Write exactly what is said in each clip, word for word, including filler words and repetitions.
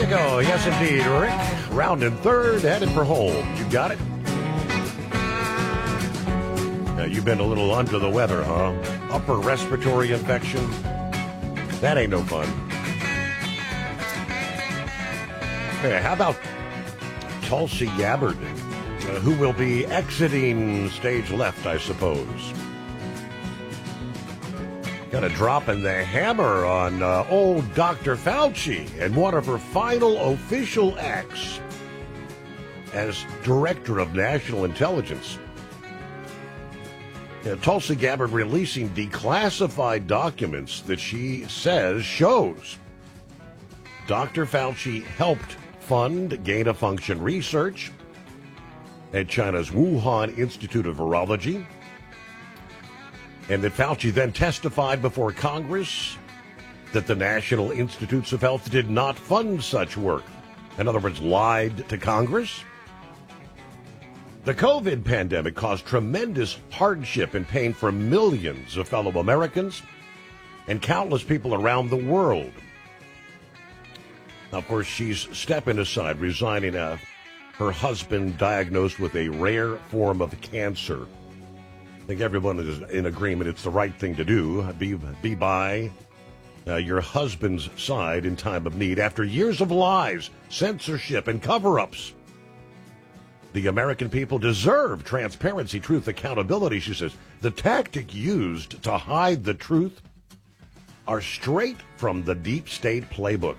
you go. Yes, indeed, Rick. Round and third, headed for home. You got it? Now, you've been a little under the weather, huh? Upper respiratory infection. That ain't no fun. Hey, how about Tulsi Gabbard, uh, who will be exiting stage left, I suppose? Kind of dropping the hammer on uh, old Doctor Fauci and one of her final official acts as Director of National Intelligence. Uh, Tulsi Gabbard releasing declassified documents that she says shows Doctor Fauci helped fund gain-of-function research at China's Wuhan Institute of Virology, and that Fauci then testified before Congress that the National Institutes of Health did not fund such work. In other words, lied to Congress. The COVID pandemic caused tremendous hardship and pain for millions of fellow Americans and countless people around the world. Now, of course, she's stepping aside, resigning uh, her husband diagnosed with a rare form of cancer. I think everyone is in agreement it's the right thing to do. Be, be by uh, your husband's side in time of need. After years of lies, censorship, and cover-ups, the American people deserve transparency, truth, accountability, she says. The tactic used to hide the truth are straight from the deep state playbook.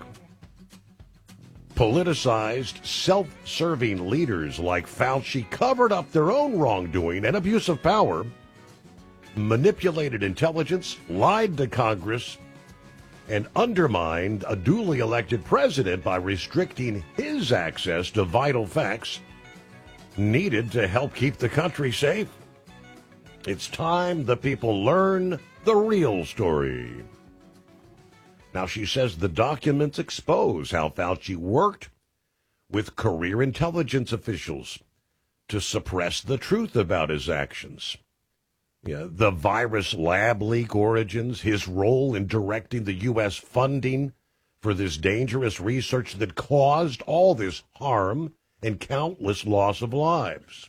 Politicized, self-serving leaders like Fauci covered up their own wrongdoing and abuse of power, manipulated intelligence, lied to Congress, and undermined a duly elected president by restricting his access to vital facts needed to help keep the country safe. It's time the people learn the real story. Now, she says the documents expose how Fauci worked with career intelligence officials to suppress the truth about his actions. Yeah, the virus lab leak origins, his role in directing the U S funding for this dangerous research that caused all this harm and countless loss of lives.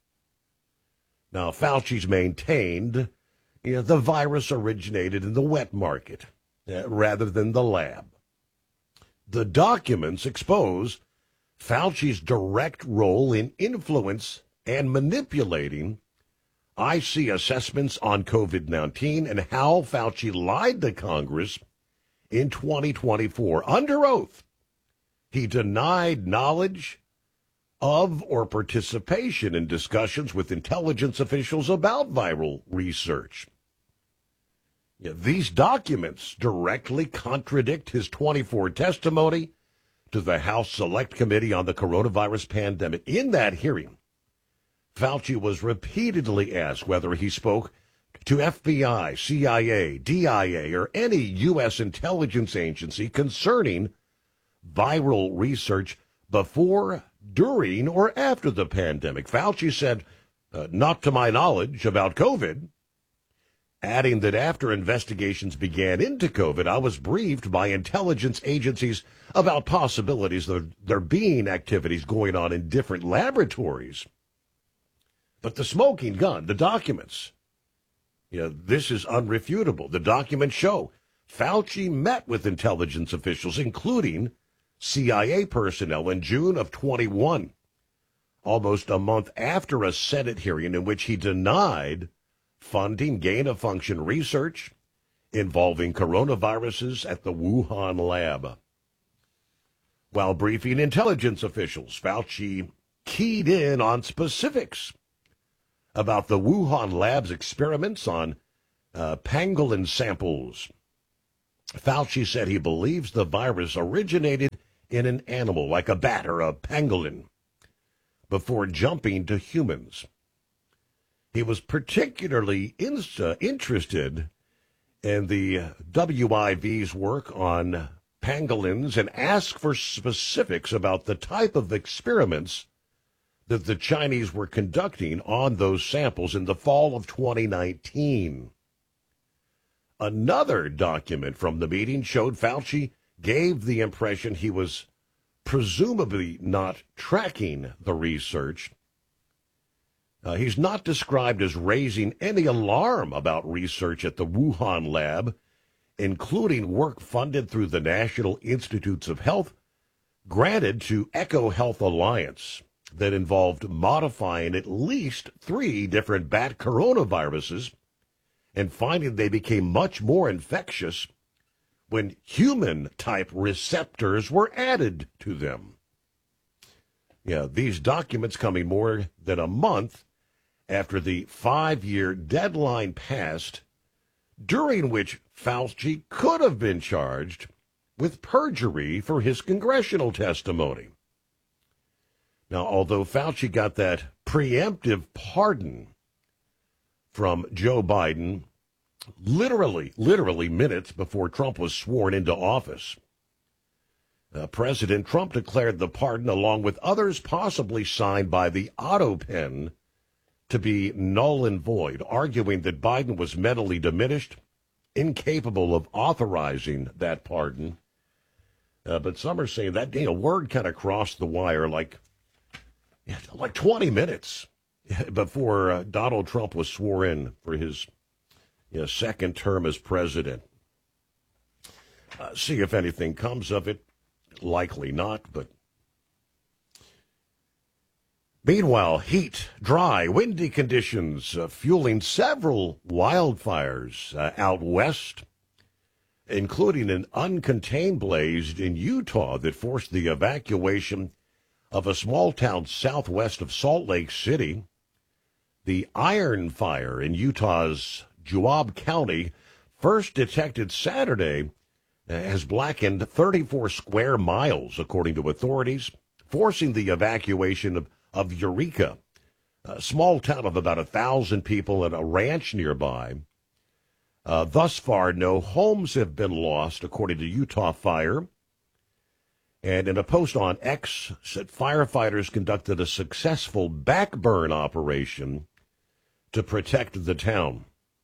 Now, Fauci's maintained you know, the virus originated in the wet market uh, rather than the lab. The documents expose Fauci's direct role in influence and manipulating I C assessments on COVID nineteen and how Fauci lied to Congress in twenty twenty-four. Under oath, he denied knowledge of or participation in discussions with intelligence officials about viral research. Yeah, these documents directly contradict his twenty-four testimony to the House Select Committee on the Coronavirus Pandemic. In that hearing, Fauci was repeatedly asked whether he spoke to F B I, C I A, D I A, or any U S intelligence agency concerning viral research before, during, or after the pandemic. Fauci said, uh, not to my knowledge about COVID, adding that after investigations began into COVID, I was briefed by intelligence agencies about possibilities of there being activities going on in different laboratories. But the smoking gun, the documents, you know, this is unrefutable. The documents show Fauci met with intelligence officials, including C I A personnel, in June of twenty-one, almost a month after a Senate hearing in which he denied funding gain-of-function research involving coronaviruses at the Wuhan lab. While briefing intelligence officials, Fauci keyed in on specifics about the Wuhan lab's experiments on uh, pangolin samples. Fauci said he believes the virus originated in an animal, like a bat or a pangolin, before jumping to humans. He was particularly in, uh, interested in the W I V's work on pangolins and asked for specifics about the type of experiments that the Chinese were conducting on those samples in the fall of twenty nineteen. Another document from the meeting showed Fauci gave the impression he was presumably not tracking the research. Uh, he's not described as raising any alarm about research at the Wuhan lab, including work funded through the National Institutes of Health, granted to EcoHealth Alliance, that involved modifying at least three different bat coronaviruses and finding they became much more infectious when human-type receptors were added to them. Yeah, these documents coming more than a month after the five-year deadline passed, during which Fauci could have been charged with perjury for his congressional testimony. Now, although Fauci got that preemptive pardon from Joe Biden literally, literally minutes before Trump was sworn into office, uh, President Trump declared the pardon, along with others possibly signed by the Otto pen, to be null and void, arguing that Biden was mentally diminished, incapable of authorizing that pardon. Uh, but some are saying that, you know, word kind of crossed the wire like, like twenty minutes before uh, Donald Trump was sworn in for his you know, second term as president. Uh, see if anything comes of it. Likely not, but... Meanwhile, heat, dry, windy conditions uh, fueling several wildfires uh, out west, including an uncontained blaze in Utah that forced the evacuation of a small town southwest of Salt Lake City. The Iron Fire in Utah's Juab County, first detected Saturday, uh, has blackened thirty-four square miles, according to authorities, forcing the evacuation of of Eureka, a small town of about a thousand people and a ranch nearby. Uh, thus far, no homes have been lost, according to Utah Fire. And in a post on X, said firefighters conducted a successful backburn operation to protect the town.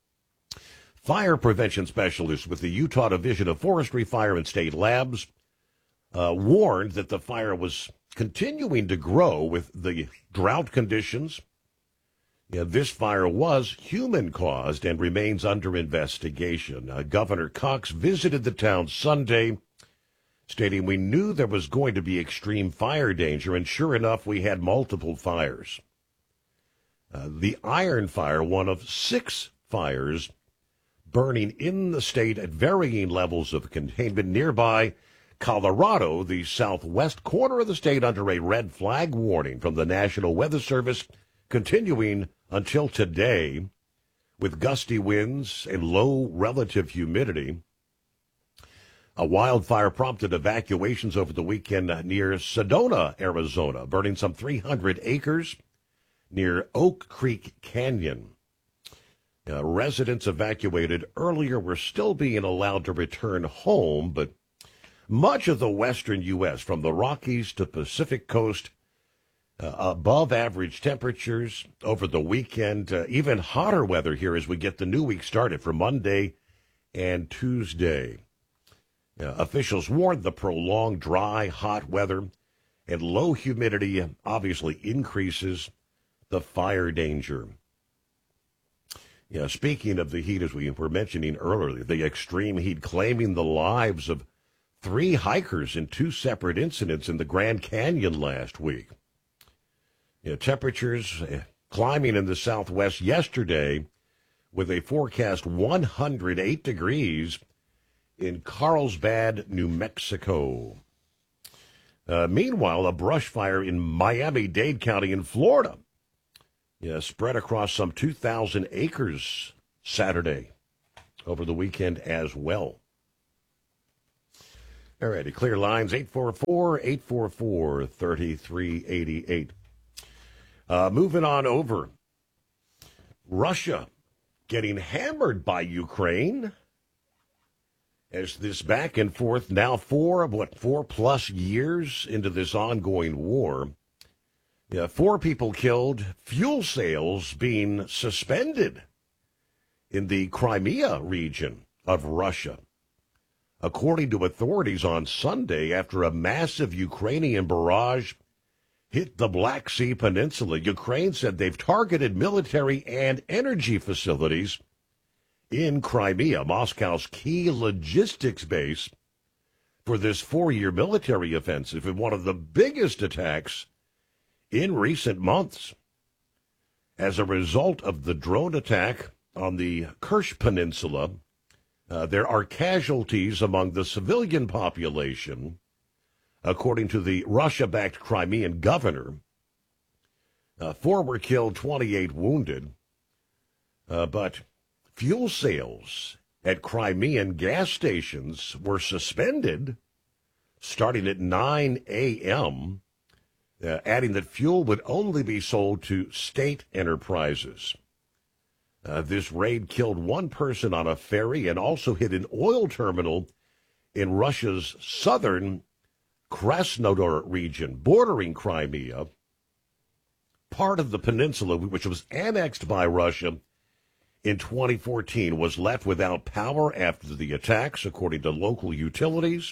Fire prevention specialists with the Utah Division of Forestry, Fire, and State Labs uh, warned that the fire was continuing to grow with the drought conditions. Yeah, this fire was human-caused and remains under investigation. Uh, Governor Cox visited the town Sunday, stating, "We knew there was going to be extreme fire danger, and sure enough, we had multiple fires." Uh, the Iron Fire, one of six fires burning in the state at varying levels of containment nearby Colorado, the southwest corner of the state, under a red flag warning from the National Weather Service, continuing until today with gusty winds and low relative humidity. A wildfire prompted evacuations over the weekend near Sedona, Arizona, burning some three hundred acres near Oak Creek Canyon. Uh, residents evacuated earlier were still being allowed to return home, but much of the western U S, from the Rockies to Pacific Coast, uh, above average temperatures over the weekend, uh, even hotter weather here as we get the new week started for Monday and Tuesday. Uh, officials warned the prolonged dry, hot weather and low humidity obviously increases the fire danger. Yeah, speaking of the heat, as we were mentioning earlier, the extreme heat claiming the lives of three hikers in two separate incidents in the Grand Canyon last week. You know, temperatures climbing in the southwest yesterday with a forecast one hundred eight degrees in Carlsbad, New Mexico. Uh, meanwhile, a brush fire in Miami-Dade County in Florida yeah, spread across some two thousand acres Saturday over the weekend as well. All righty, clear lines, eight four four, eight four four, three three eight eight. Uh, moving on over. Russia getting hammered by Ukraine as this back and forth, now four, what, four plus years into this ongoing war. Yeah, four people killed, fuel sales being suspended in the Crimea region of Russia. according to authorities on Sunday, after a massive Ukrainian barrage hit the Black Sea Peninsula. Ukraine said they've targeted military and energy facilities in Crimea, Moscow's key logistics base, for this four-year military offensive and one of the biggest attacks in recent months. As a result of the drone attack on the Kerch Peninsula, uh, there are casualties among the civilian population, according to the Russia-backed Crimean governor. Uh, four were killed, twenty-eight wounded. Uh, but fuel sales at Crimean gas stations were suspended starting at nine a.m., uh, adding that fuel would only be sold to state enterprises. Uh, this raid killed one person on a ferry and also hit an oil terminal in Russia's southern Krasnodar region, bordering Crimea, part of the peninsula which was annexed by Russia in twenty fourteen, was left without power after the attacks, according to local utilities.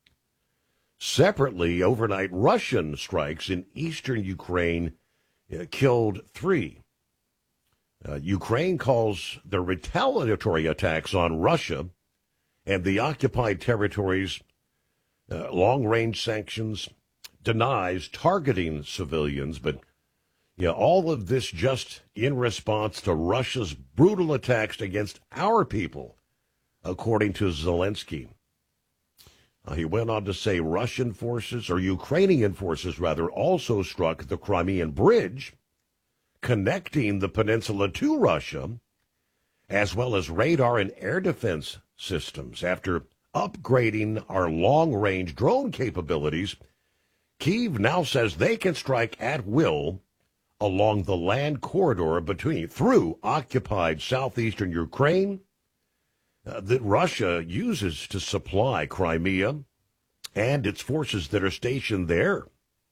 Separately, overnight Russian strikes in eastern Ukraine uh, killed three. Uh, Ukraine calls the retaliatory attacks on Russia and the occupied territories uh, long-range sanctions, denies targeting civilians, but yeah, all of this just in response to Russia's brutal attacks against our people, according to Zelensky. Uh, he went on to say Russian forces, or Ukrainian forces rather, also struck the Crimean Bridge connecting the peninsula to Russia, as well as radar and air defense systems. After upgrading our long-range drone capabilities, Kyiv now says they can strike at will along the land corridor between through occupied southeastern Ukraine uh, that Russia uses to supply Crimea and its forces that are stationed there.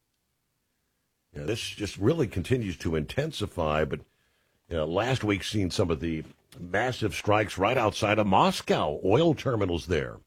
Now, this just really continues to intensify, but you know, last week seen some of the massive strikes right outside of Moscow, oil terminals there.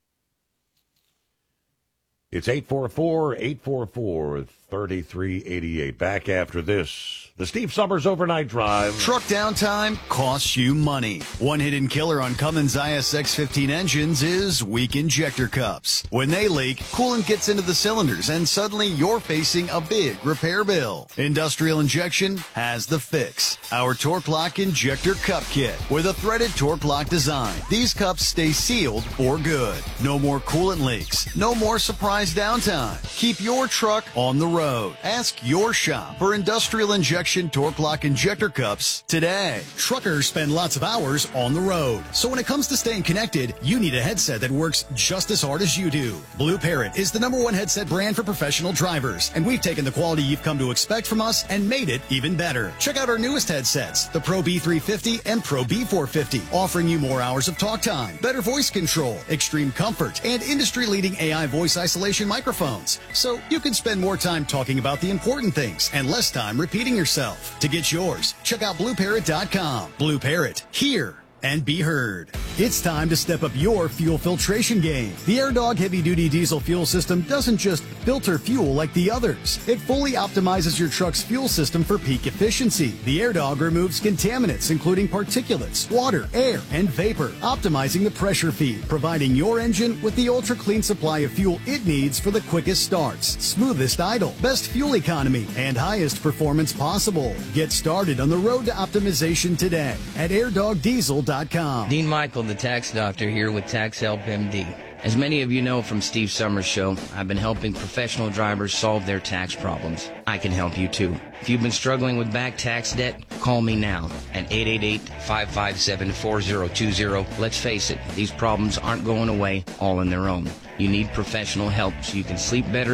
It's eight four four, eight four four, three three eight eight. Back after this. The Steve Summers Overnight Drive. Truck downtime costs you money. One hidden killer on Cummins I S X fifteen engines is weak injector cups. When they leak, coolant gets into the cylinders and suddenly you're facing a big repair bill. Industrial Injection has the fix. Our Torque Lock Injector Cup Kit with a threaded Torque Lock design. These cups stay sealed for good. No more coolant leaks. No more surprise downtime. Keep your truck on the road. Ask your shop for Industrial Injection Torque Lock Injector Cups today. Truckers spend lots of hours on the road. So when it comes to staying connected, you need a headset that works just as hard as you do. Blue Parrot is the number one headset brand for professional drivers, and we've taken the quality you've come to expect from us and made it even better. Check out our newest headsets, the Pro B three fifty and Pro B four fifty, offering you more hours of talk time, better voice control, extreme comfort, and industry-leading A I voice isolation microphones. So you can spend more time talking about the important things and less time repeating yourself. To get yours, check out blue parrot dot com. Blue Parrot, hear and be heard. It's time to step up your fuel filtration game. The AirDog heavy-duty diesel fuel system doesn't just filter fuel like the others. It fully optimizes your truck's fuel system for peak efficiency. The AirDog removes contaminants, including particulates, water, air, and vapor, optimizing the pressure feed, providing your engine with the ultra-clean supply of fuel it needs for the quickest starts, smoothest idle, best fuel economy, and highest performance possible. Get started on the road to optimization today at air dog diesel dot com. Dean Michael, the tax doctor, here with Tax Help M D. As many of you know from Steve Summers' show, I've been helping professional drivers solve their tax problems. I can help you too. If you've been struggling with back tax debt, call me now at eight eight eight, five five seven, four zero two zero. Let's face it, these problems aren't going away all on their own. You need professional help so you can sleep better at night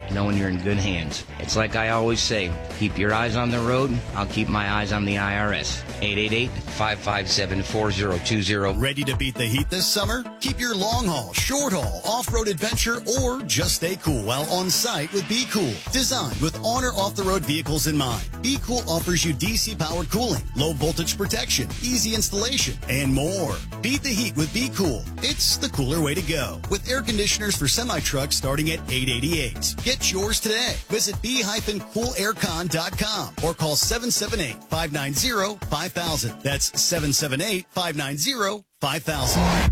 knowing you're in good hands. It's like I always say, keep your eyes on the road, I'll keep my eyes on the I R S. eight eight eight, five five seven, four zero two zero. Ready to beat the heat this summer? Keep your long haul, short haul, off-road adventure, or just stay cool while on site with Be Cool. Designed with on or off-the-road vehicles in mind, Be Cool offers you D C-powered cooling, low voltage protection, easy installation, and more. Beat the heat with Be Cool. It's the cooler way to go. With air conditioners for semi-trucks starting at eight eighty-eight. Get yours today. Visit be cool aircon dot com or call seven seven eight, five nine zero, five thousand. That's seven seven eight, five nine zero, five thousand.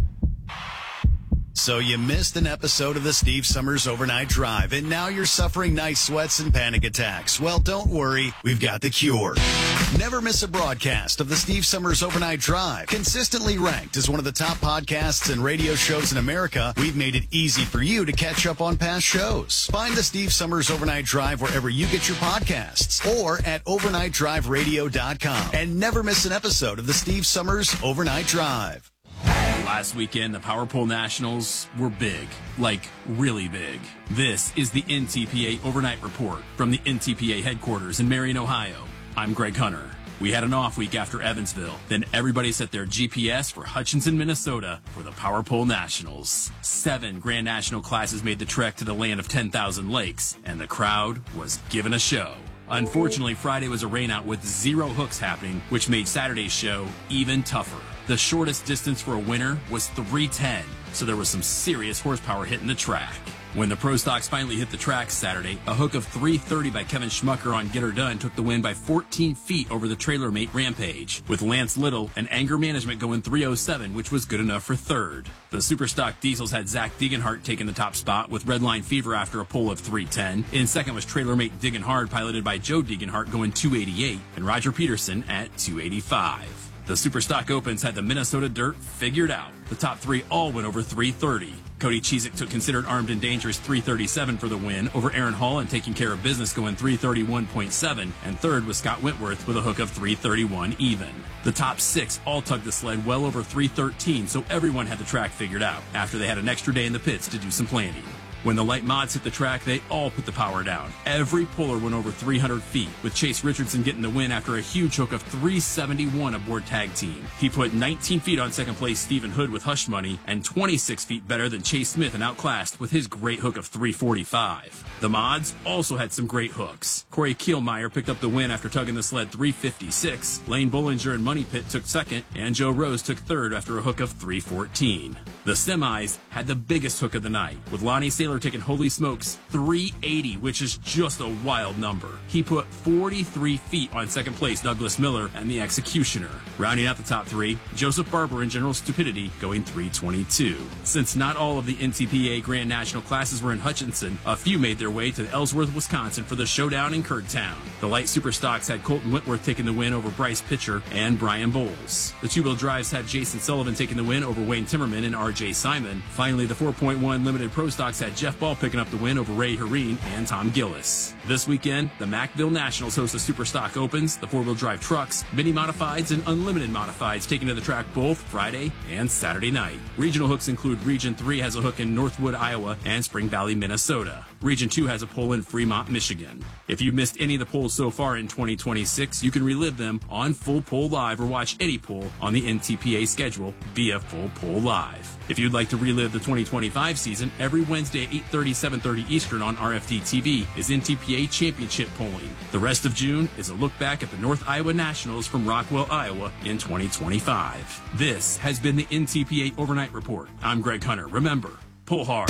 So you missed an episode of the Steve Summers Overnight Drive, and now you're suffering night sweats and panic attacks. Well, don't worry. We've got the cure. Never miss a broadcast of the Steve Summers Overnight Drive. Consistently ranked as one of the top podcasts and radio shows in America, we've made it easy for you to catch up on past shows. Find the Steve Summers Overnight Drive wherever you get your podcasts or at overnight drive radio dot com. And never miss an episode of the Steve Summers Overnight Drive. Last weekend, the Power Pole Nationals were big, like really big. This is the N T P A Overnight Report from the N T P A headquarters in Marion, Ohio. I'm Greg Hunter. We had an off week after Evansville. Then everybody set their G P S for Hutchinson, Minnesota for the Power Pole Nationals. Seven Grand National classes made the trek to the land of ten thousand lakes, and the crowd was given a show. Unfortunately, Friday was a rainout with zero hooks happening, which made Saturday's show even tougher. The shortest distance for a winner was three ten, so there was some serious horsepower hitting the track. When the Pro Stocks finally hit the track Saturday, a hook of three thirty by Kevin Schmucker on Get Her Done took the win by fourteen feet over the trailer mate Rampage, with Lance Little and Anger Management going three oh seven, which was good enough for third. The Superstock Diesels had Zach Degenhart taking the top spot with Redline Fever after a pole of three ten. In second was trailer mate Diggin' Hard, piloted by Joe Degenhart, going two eighty-eight, and Roger Peterson at two eighty-five. The Superstock Opens had the Minnesota dirt figured out. The top three all went over three thirty. Cody Cheezick took Considered Armed and Dangerous three thirty-seven for the win over Aaron Hall and Taking Care of Business going three thirty-one point seven, and third was Scott Wentworth with a hook of three thirty-one even. The top six all tugged the sled well over three thirteen, so everyone had the track figured out after they had an extra day in the pits to do some planning. When the light mods hit the track, they all put the power down. Every puller went over three hundred feet, with Chase Richardson getting the win after a huge hook of three seventy-one aboard Tag Team. He put nineteen feet on second place Stephen Hood with Hush Money, and twenty-six feet better than Chase Smith and outclassed with his great hook of three forty-five. The mods also had some great hooks. Corey Kielmeyer picked up the win after tugging the sled three fifty-six. Lane Bollinger and Money Pit took second, and Joe Rose took third after a hook of three fourteen. The semis had the biggest hook of the night, with Lonnie Saylor taking Holy Smokes three eighty, which is just a wild number. He put forty-three feet on second place Douglas Miller and the Executioner. Rounding out the top three, Joseph Barber and General Stupidity going three twenty-two. Since not all of the N T P A Grand National classes were in Hutchinson, a few made their way to Ellsworth, Wisconsin for the showdown in Kurdtown. The light super stocks had Colton Whitworth taking the win over Bryce Pitcher and Brian Bowles. The two-wheel drives had Jason Sullivan taking the win over Wayne Timmerman and R J Simon. Finally, the four point one limited pro stocks had Jeff Ball picking up the win over Ray Hareen and Tom Gillis. This weekend, the Macville Nationals host the Superstock Opens, the four-wheel drive trucks, mini modifieds, and unlimited modifieds taking to the track both Friday and Saturday night. Regional hooks include Region three has a hook in Northwood, Iowa, and Spring Valley, Minnesota. Region two has a pole in Fremont, Michigan. If you missed any of the polls so far in twenty twenty-six, you can relive them on Full Pole Live or watch any poll on the N T P A schedule via Full Pole Live. If you'd like to relive the twenty twenty-five season, every Wednesday at eight thirty, seven thirty Eastern on R F D T V is N T P A Championship polling. The rest of June is a look back at the North Iowa Nationals from Rockwell, Iowa in twenty twenty-five. This has been the N T P A Overnight Report. I'm Greg Hunter. Remember, pull hard.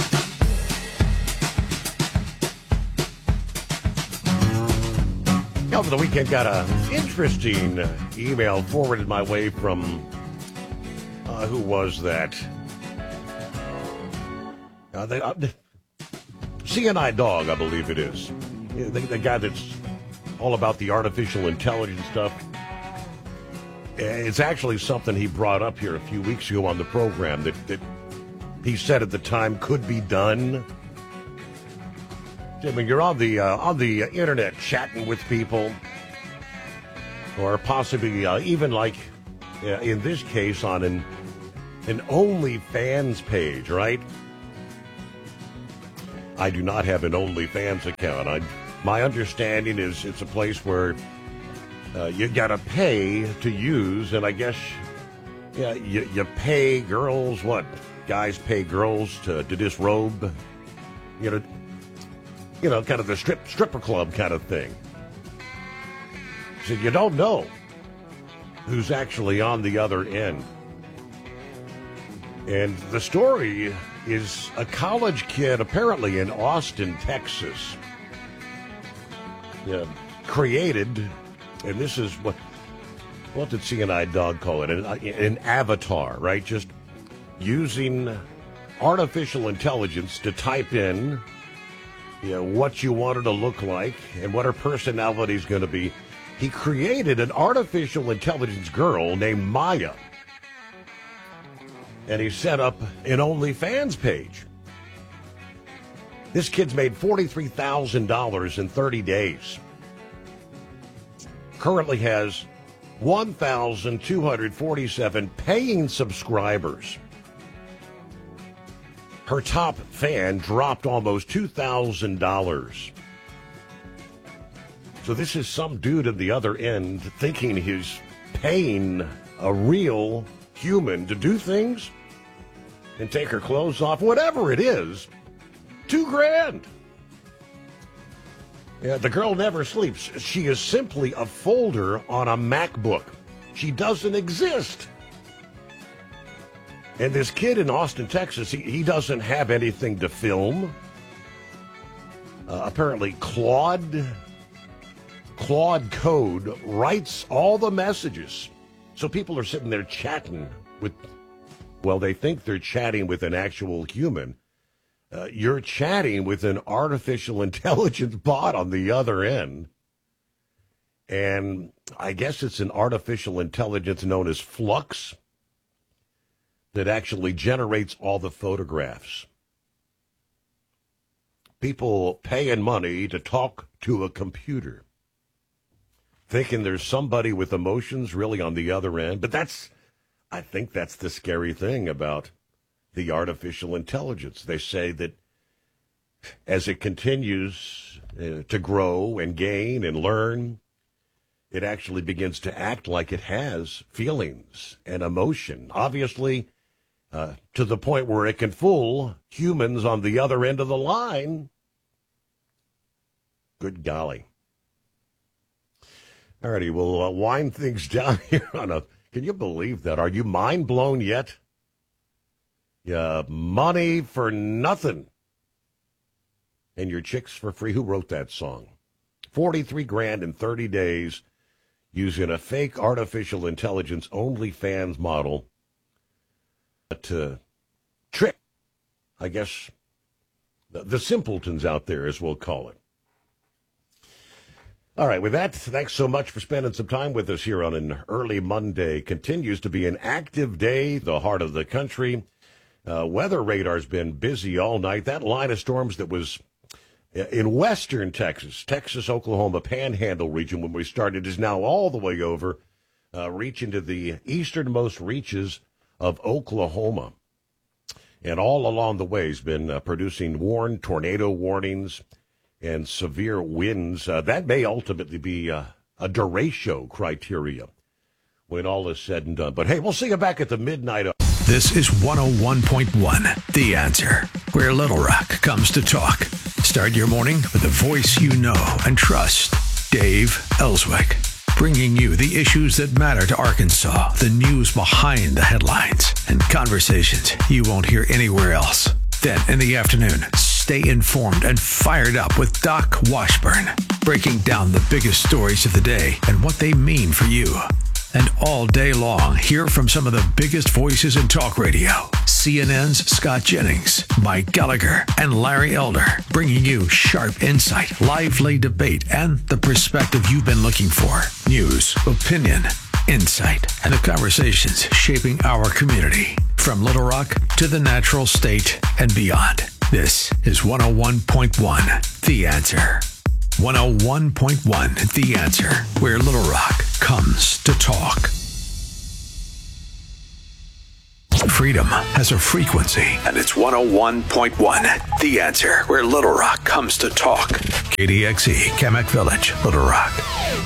Over the weekend, got an interesting email forwarded my way from, uh, who was that? Uh, the, uh, C N I Dog, I believe it is. The, the guy that's all about the artificial intelligence stuff. It's actually something he brought up here a few weeks ago on the program that, that he said at the time could be done. When you're on the uh, on the internet chatting with people, or possibly uh, even like uh, in this case on an an OnlyFans page, right? I do not have an OnlyFans account. I, my understanding is it's a place where uh, you got to pay to use, and I guess yeah, you, you pay girls, what? Guys pay girls to, to disrobe, you know, you know, kind of the strip stripper club kind of thing. So you don't know who's actually on the other end. And the story is a college kid, apparently in Austin, Texas, yeah, created, and this is what, what did C N I Dog call it? An, an avatar, right? Just using artificial intelligence to type in, you know, what you want her to look like and what her personality is going to be. He created an artificial intelligence girl named Maya. And he set up an OnlyFans page. This kid's made forty-three thousand dollars in thirty days. Currently has one thousand two hundred forty-seven paying subscribers. Her top fan dropped almost two thousand dollars. So this is some dude at the other end thinking he's paying a real human to do things and take her clothes off, whatever it is. Two grand. Yeah, the girl never sleeps. She is simply a folder on a MacBook. She doesn't exist. And this kid in Austin, Texas, he, he doesn't have anything to film. Uh, apparently, Claude, Claude Code writes all the messages. So people are sitting there chatting with, well, they think they're chatting with an actual human. Uh, you're chatting with an artificial intelligence bot on the other end. And I guess it's an artificial intelligence known as Flux that actually generates all the photographs. People paying money to talk to a computer, thinking there's somebody with emotions really on the other end. But that's, I think that's the scary thing about the artificial intelligence. They say that as it continues uh, to grow and gain and learn, it actually begins to act like it has feelings and emotion. Obviously, uh, to the point where it can fool humans on the other end of the line. Good golly. All righty, we'll uh, wind things down here on a, can you believe that? Are you mind blown yet? Yeah, money for nothing. And your chicks for free. Who wrote that song? forty-three grand in thirty days using a fake artificial intelligence OnlyFans model to trick, I guess, the, the simpletons out there, as we'll call it. All right, with that, thanks so much for spending some time with us here on an early Monday. Continues to be an active day, the heart of the country. Uh, weather radar's been busy all night. That line of storms that was in western Texas, Texas, Oklahoma, Panhandle region when we started is now all the way over, uh, reaching to the easternmost reaches of Oklahoma. And all along the way has been uh, producing warned tornado warnings and severe winds. Uh, that may ultimately be uh, a derecho criteria when all is said and done. But hey, we'll see you back at the midnight. This is one oh one point one, The Answer, where Little Rock comes to talk. Start your morning with a voice you know and trust. Dave Ellswick, bringing you the issues that matter to Arkansas, the news behind the headlines, and conversations you won't hear anywhere else. Then in the afternoon, stay informed and fired up with Doc Washburn, breaking down the biggest stories of the day and what they mean for you. And all day long, hear from some of the biggest voices in talk radio. C N N's Scott Jennings, Mike Gallagher, and Larry Elder, bringing you sharp insight, lively debate, and the perspective you've been looking for. News, opinion, insight, and the conversations shaping our community. From Little Rock to the Natural State and beyond. This is one oh one point one, The Answer. one oh one point one, The Answer, where Little Rock comes to talk. freedom has a frequency, and it's one oh one point one. The Answer, where Little Rock comes to talk. K D X E, Kamak Village, Little Rock.